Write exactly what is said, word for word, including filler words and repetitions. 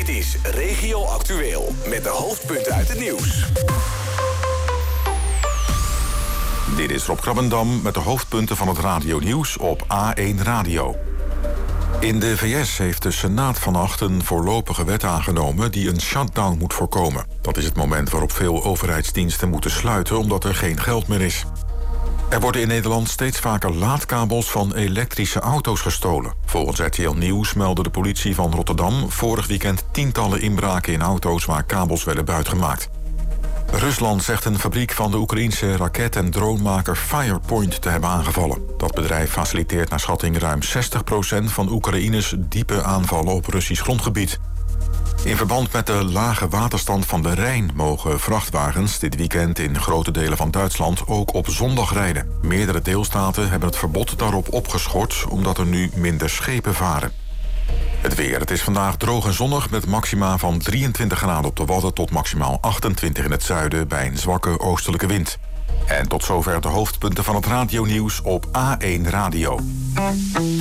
Dit is Regio Actueel met de hoofdpunten uit het nieuws. Dit is Rob Krabbendam met de hoofdpunten van het radionieuws op A één Radio. In de V S heeft de Senaat vannacht een voorlopige wet aangenomen die een shutdown moet voorkomen. Dat is het moment waarop veel overheidsdiensten moeten sluiten omdat er geen geld meer is. Er worden in Nederland steeds vaker laadkabels van elektrische auto's gestolen. Volgens R T L Nieuws meldde de politie van Rotterdam vorig weekend tientallen inbraken in auto's waar kabels werden buitgemaakt. Rusland zegt een fabriek van de Oekraïense raket- en dronemaker Firepoint te hebben aangevallen. Dat bedrijf faciliteert naar schatting ruim zestig procent van Oekraïnes diepe aanvallen op Russisch grondgebied. In verband met de lage waterstand van de Rijn mogen vrachtwagens dit weekend in grote delen van Duitsland ook op zondag rijden. Meerdere deelstaten hebben het verbod daarop opgeschort omdat er nu minder schepen varen. Het weer. Het is vandaag droog en zonnig met maxima van drieëntwintig graden op de Wadden tot maximaal achtentwintig in het zuiden bij een zwakke oostelijke wind. En tot zover de hoofdpunten van het radionieuws op A één Radio.